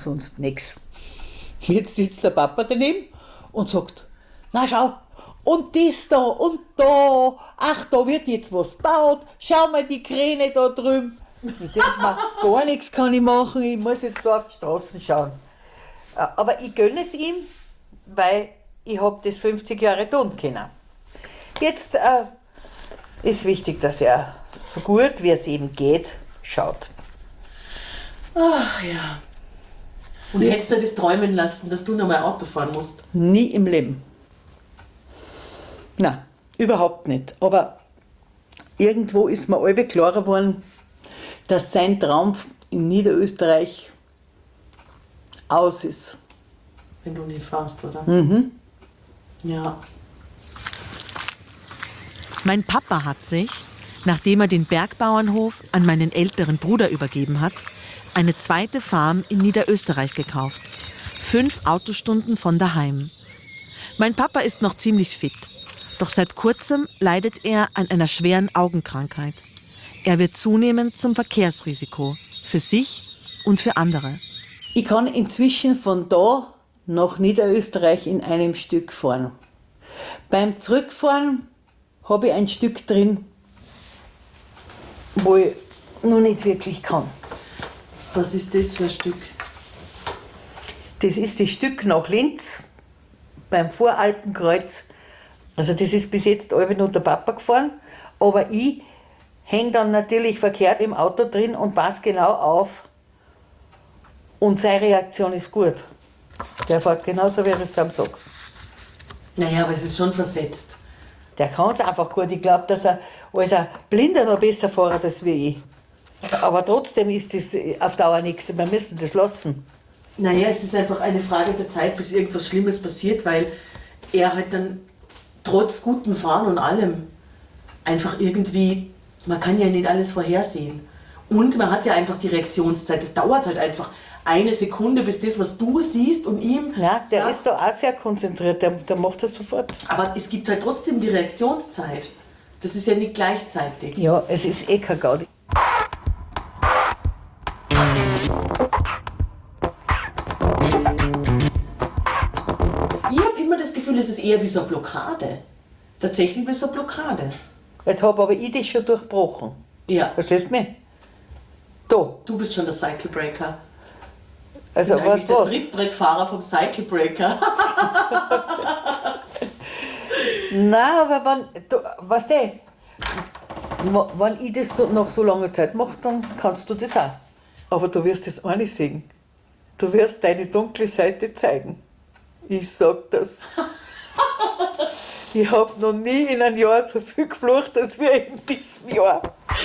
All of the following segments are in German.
sonst nichts. Jetzt sitzt der Papa daneben und sagt, na schau, und das da und da, ach, da wird jetzt was gebaut, schau mal die Kräne da drüben. Ich denke mir, gar nichts kann ich machen, ich muss jetzt da auf die Straßen schauen. Aber ich gönne es ihm, weil ich habe das 50 Jahre tun können. Jetzt ist wichtig, dass er so gut, wie es eben geht, schaut. Ach ja. Und hättest du das träumen lassen, dass du noch mal Auto fahren musst? Nie im Leben. Nein, überhaupt nicht. Aber irgendwo ist mir alle klar geworden, dass sein Traum in Niederösterreich aus ist. Wenn du nicht fährst, oder? Mhm. Ja. Mein Papa hat sich, nachdem er den Bergbauernhof an meinen älteren Bruder übergeben hat, eine zweite Farm in Niederösterreich gekauft. 5 Autostunden von daheim. Mein Papa ist noch ziemlich fit. Doch seit kurzem leidet er an einer schweren Augenkrankheit. Er wird zunehmend zum Verkehrsrisiko. Für sich und für andere. Ich kann inzwischen von da nach Niederösterreich in einem Stück fahren. Beim Zurückfahren habe ich ein Stück drin, wo ich noch nicht wirklich kann. Was ist das für ein Stück? Das ist das Stück nach Linz, beim Voralpenkreuz. Also das ist bis jetzt alle nur der Papa gefahren, aber ich hänge dann natürlich verkehrt im Auto drin und passe genau auf. Und seine Reaktion ist gut. Der fährt genauso, wie ich es ihm sage. Naja, aber es ist schon versetzt. Der kann es einfach gut. Ich glaube, dass er als ein Blinder noch besser fährt als wie ich. Aber trotzdem ist das auf Dauer nichts. Wir müssen das lassen. Naja, es ist einfach eine Frage der Zeit, bis irgendwas Schlimmes passiert, weil er halt dann trotz gutem Fahren und allem einfach irgendwie, man kann ja nicht alles vorhersehen. Und man hat ja einfach die Reaktionszeit. Es dauert halt einfach eine Sekunde, bis das, was du siehst und ihm... Ja, der sagst. ist da auch sehr konzentriert. Der macht das sofort. Aber es gibt halt trotzdem die Reaktionszeit. Das ist ja nicht gleichzeitig. Ja, es ist eh kein Gaudi. Ich habe immer das Gefühl, es ist eher wie so eine Blockade. Tatsächlich wie so eine Blockade. Jetzt habe aber ich das schon durchbrochen. Ja. Verstehst du mich? Da. Du bist schon der Cycle Breaker. Also, Ich bin weißt eigentlich du der was? Trittbrettfahrer vom Cycle Breaker. Nein, aber weißt du, wenn ich das so, nach so langer Zeit mache, dann kannst du das auch. Aber du wirst das auch nicht sehen. Du wirst deine dunkle Seite zeigen. Ich sag das. Ich habe noch nie in einem Jahr so viel geflucht, als wir in diesem Jahr.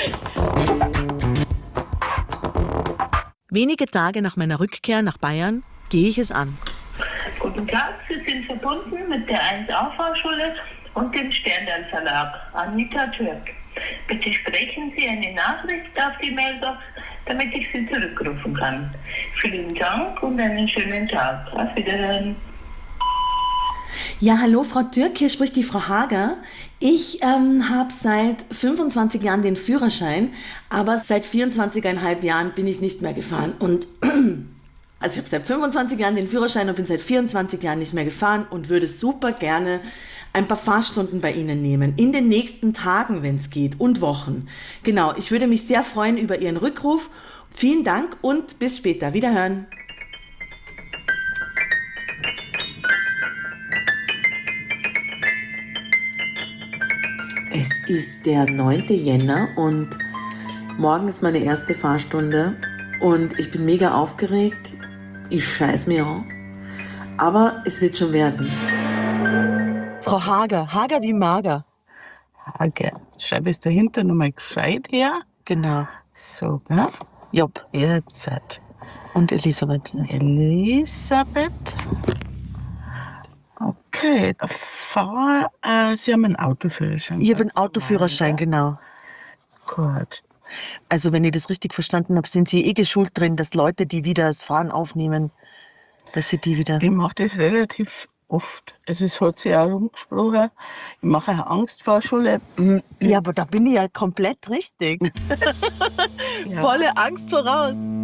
Wenige Tage nach meiner Rückkehr nach Bayern gehe ich es an. Guten Tag, Sie sind verbunden mit der 1A-Fahrschule und dem Sterndal Verlag. Anita Türk. Bitte sprechen Sie eine Nachricht auf die Mailbox, damit ich Sie zurückrufen kann. Vielen Dank und einen schönen Tag. Auf Wiederhören. Ja, hallo Frau Türk, hier spricht die Frau Hager. Ich habe seit 25 Jahren den Führerschein, aber seit 24,5 Jahren bin ich nicht mehr gefahren. Und also ich habe seit 25 Jahren den Führerschein und bin seit 24 Jahren nicht mehr gefahren und würde super gerne ein paar Fahrstunden bei Ihnen nehmen. In den nächsten Tagen, wenn es geht, und Wochen. Genau, ich würde mich sehr freuen über Ihren Rückruf. Vielen Dank und bis später. Wiederhören. Es ist der 9. Jänner und morgen ist meine erste Fahrstunde und ich bin mega aufgeregt. Ich scheiß mir an. Aber es wird schon werden. Frau Hager, Hager wie mager. Hager. Schreib es dahinter nochmal gescheit her. Genau. So, gell? Job. Jetzt. Und Elisabeth. Elisabeth. Okay. Sie haben einen Autoführerschein. Ich habe einen Autoführerschein, genau. Gut. Also wenn ich das richtig verstanden habe, sind Sie geschult drin, dass Leute, die wieder das Fahren aufnehmen, dass sie die wieder... Ich mache das relativ oft. Also es hat sich auch rumgesprochen. Ich mache eine Angstfahrschule. Ja, aber da bin ich ja komplett richtig. Ja. Volle Angst voraus.